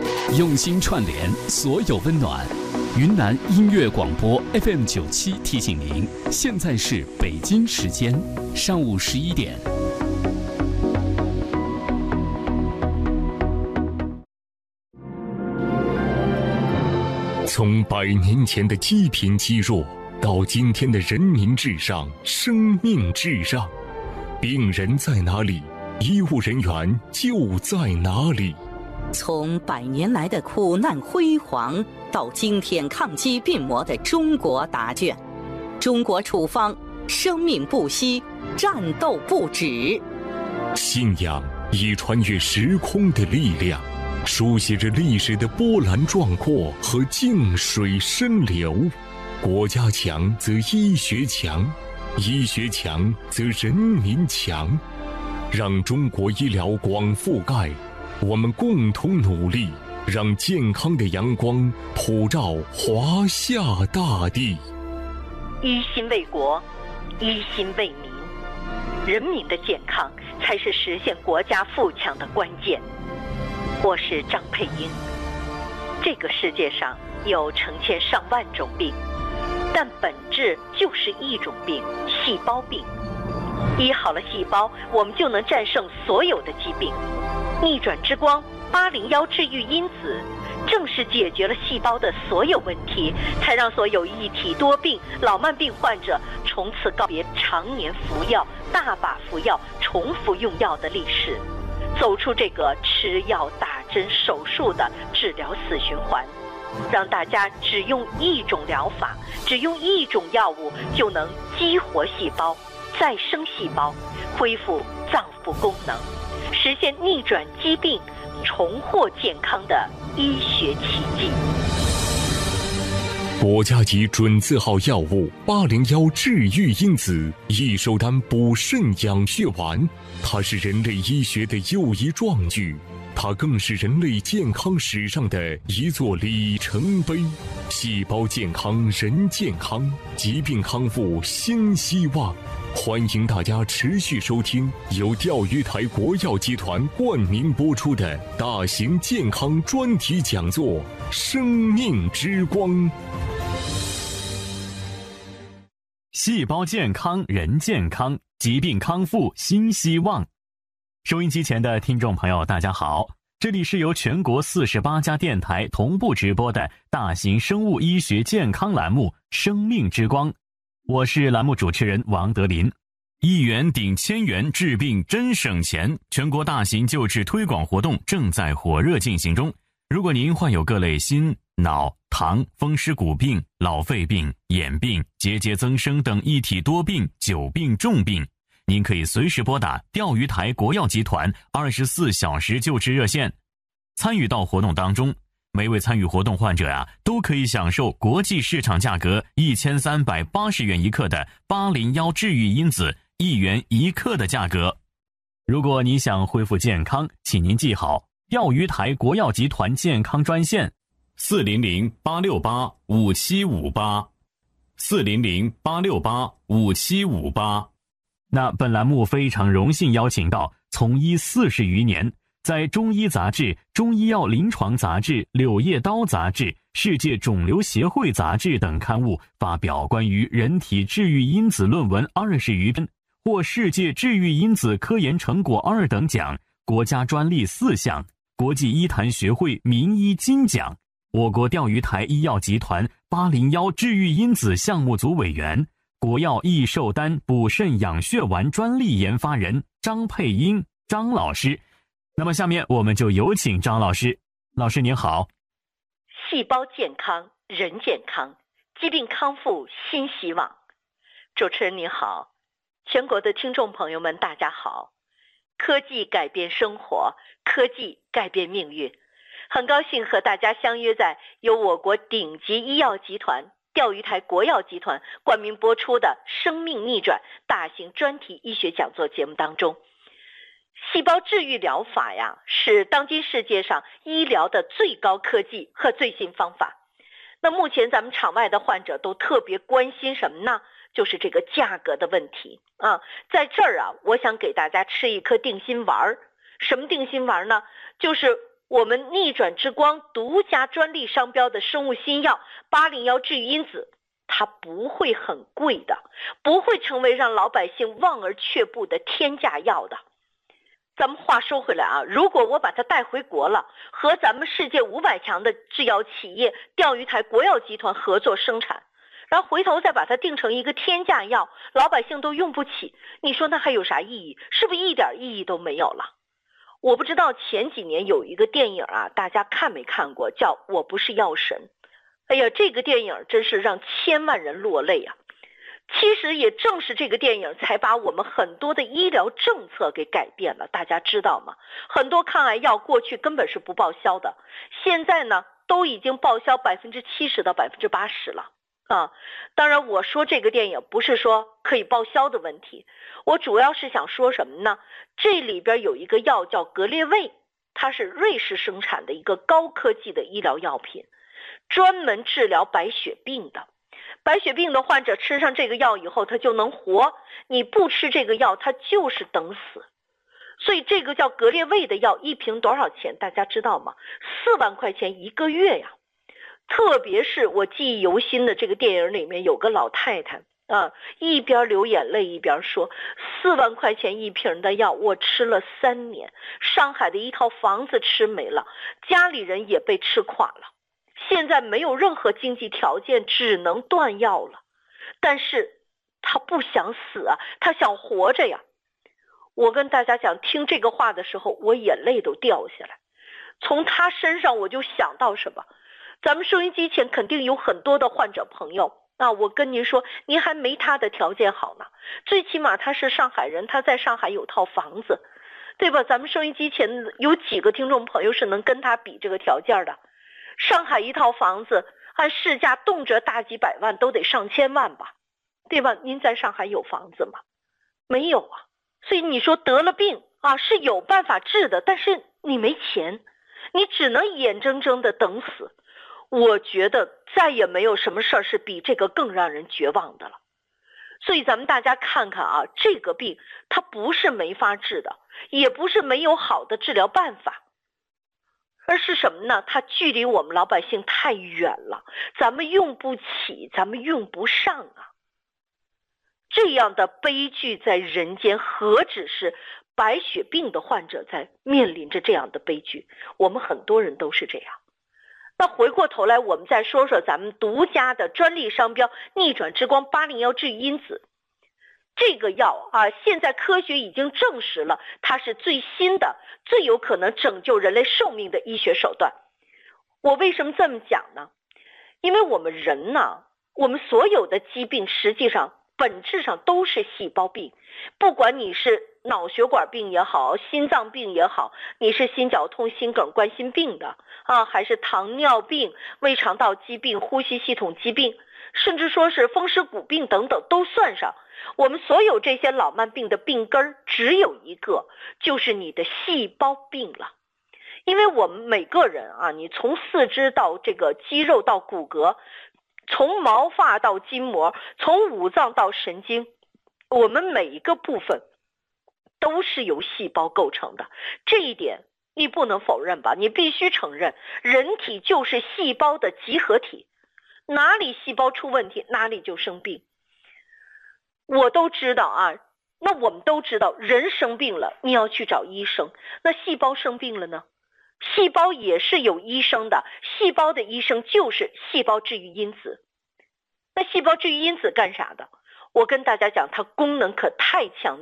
用心串联所有温暖。云南音乐广播 FM97提醒您，现在是北京时间上午11点。 从100年前的积贫积弱，到今天的人民至上、生命至上，病人在哪里，医务人员就在哪里。 从100年来的苦难辉煌，到今天抗击病魔的中国答卷，中国处方，生命不息，战斗不止。 信仰以穿越时空的力量，书写着历史的波澜壮阔和静水深流。国家强则医学强，医学强则人民强。让中国医疗广覆盖，我们共同努力，让健康的阳光普照华夏大地。 一心为国，一心为民，人民的健康才是实现国家富强的关键。我是张佩英。这个世界上有成千上万种病，但本质就是一种病——细胞病。医好了细胞，我们就能战胜所有的疾病。逆转之光801治愈因子，正是解决了细胞的所有问题，才让所有一体多病、老慢病患者从此告别常年服药、大把服药、重复用药的历史，走出这个吃药、打针、手术的治疗死循环，让大家只用一种疗法，只用一种药物就能激活细胞、再生细胞，恢复脏腑功能，实现逆转疾病、重获健康的医学奇迹。 国家级准字号药物801治愈因子益寿丹补肾养血丸，它是人类医学的又一壮举，它更是人类健康史上的一座里程碑。细胞健康，人健康，疾病康复新希望。欢迎大家持续收听由钓鱼台国药集团冠名播出的大型健康专题讲座《生命之光》。 细胞健康，人健康，疾病康复新希望。收音机前的听众朋友大家好，这里是由全国48家电台同步直播的大型生物医学健康栏目《生命之光》，我是栏目主持人王德林。1元顶1000元，治病真省钱，全国大型救治推广活动正在火热进行中。如果您患有各类心、脑、糖、风湿骨病、老肺病、眼病、结节增生等一体多病、久病重病，您可以随时拨打钓鱼台国药集团24小时救治热线，参与到活动当中。每位参与活动患者都可以享受国际市场价格1380元一克的801治愈因子1元1克的价格。如果你想恢复健康，请您记好钓鱼台国药集团健康专线400-868-5758 400-868-5758。那本栏目非常荣幸邀请到从医40余年，在中医杂志、中医药临床杂志、柳叶刀杂志、世界肿瘤协会杂志等刊物发表关于人体治愈因子论文20余篇，获世界治愈因子科研成果2等奖，国家专利4项，国际医坛学会名医金奖，我国钓鱼台医药集团801治愈因子项目组委员，国药益寿丹补肾养血丸专利研发人张佩英张老师。那么下面我们就有请张老师。老师您好。 细胞健康，人健康，疾病康复新希望。主持人您好，全国的听众朋友们大家好。科技改变生活，科技改变命运。很高兴和大家相约在由我国顶级医药集团钓鱼台国药集团冠名播出的生命逆转大型专题医学讲座节目当中。细胞治愈疗法是当今世界上医疗的最高科技和最新方法。那目前咱们场外的患者都特别关心什么呢？就是这个价格的问题在这儿我想给大家吃一颗定心丸。什么定心丸呢？就是我们逆转之光独家专利商标的生物新药801治愈因子，它不会很贵的，不会成为让老百姓望而却步的天价药的。咱们话说回来啊，如果我把它带回国了，和咱们世界500强的制药企业钓鱼台国药集团合作生产，然后回头再把它定成一个天价药，老百姓都用不起，你说那还有啥意义？是不是一点意义都没有了？我不知道前几年有一个电影啊，大家看没看过，叫《我不是药神》。哎呀，这个电影真是让千万人落泪啊！其实也正是这个电影才把我们很多的医疗政策给改变了，大家知道吗？很多抗癌药过去根本是不报销的，现在呢都已经报销70%到80%了啊！当然我说这个电影不是说可以报销的问题，我主要是想说什么呢？这里边有一个药叫格列卫，它是瑞士生产的一个高科技的医疗药品，专门治疗白血病的。白血病的患者吃上这个药以后，他就能活，你不吃这个药他就是等死。所以这个叫格列卫的药一瓶多少钱大家知道吗？4万块钱1个月呀。特别是我记忆犹新的这个电影里面有个老太太啊，一边流眼泪一边说，4万块钱1瓶的药我吃了3年，上海的一套房子吃没了，家里人也被吃垮了，现在没有任何经济条件，只能断药了。但是他不想死啊，他想活着呀。我跟大家讲，听这个话的时候我眼泪都掉下来。从他身上我就想到什么，咱们收音机前肯定有很多的患者朋友啊，我跟您说，您还没他的条件好呢，最起码他是上海人，他在上海有套房子，对吧？咱们收音机前有几个听众朋友是能跟他比这个条件的？上海一套房子按市价动辄大几百万，都得上千万吧，对吧？您在上海有房子吗？没有啊。所以你说得了病啊是有办法治的，但是你没钱，你只能眼睁睁的等死。我觉得再也没有什么事儿是比这个更让人绝望的了。所以咱们大家看看啊，这个病它不是没法治的，也不是没有好的治疗办法，而是什么呢？它距离我们老百姓太远了，咱们用不起，咱们用不上啊。这样的悲剧在人间，何止是白血病的患者在面临着这样的悲剧，我们很多人都是这样。那回过头来我们再说说咱们独家的专利商标逆转之光801治愈因子。这个药啊，现在科学已经证实了，它是最新的最有可能拯救人类寿命的医学手段。我为什么这么讲呢？因为我们人呢，我们所有的疾病实际上本质上都是细胞病，不管你是脑血管病也好，心脏病也好，你是心绞痛、心梗、冠心病的啊，还是糖尿病、胃肠道疾病、呼吸系统疾病，甚至说是风湿骨病等等都算上，我们所有这些老慢病的病根只有一个，就是你的细胞病了。因为我们每个人啊，你从四肢到这个肌肉到骨骼，从毛发到筋膜，从五脏到神经，我们每一个部分都是由细胞构成的，这一点你不能否认吧？你必须承认，人体就是细胞的集合体，哪里细胞出问题，哪里就生病。我都知道啊，那我们都知道，人生病了，你要去找医生，那细胞生病了呢？细胞也是有医生的，细胞的医生就是细胞治愈因子。那细胞治愈因子干啥的？我跟大家讲，它功能可太强